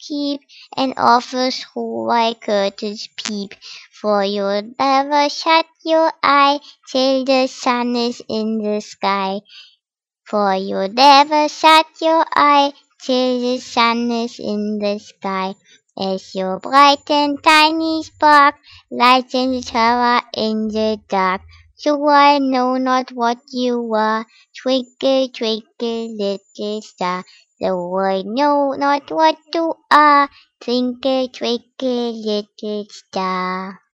keep, and offers who white curtains peep. For you'll never shut your eye till the sun is in the sky. For you'll never shut your eye till the sun is in the sky. As your bright and tiny spark lights in the tower in the dark. So I know not what you are, twinkle, twinkle, little star. Though I know not what you are, twinkle, twinkle, little star.